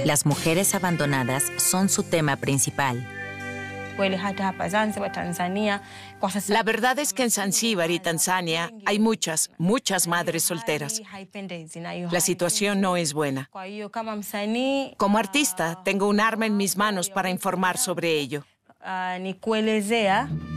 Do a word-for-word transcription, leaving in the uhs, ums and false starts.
Las mujeres abandonadas son su tema principal. La verdad es que en Zanzíbar y Tanzania hay muchas, muchas madres solteras. La situación no es buena. Como artista, tengo un arma en mis manos para informar sobre ello.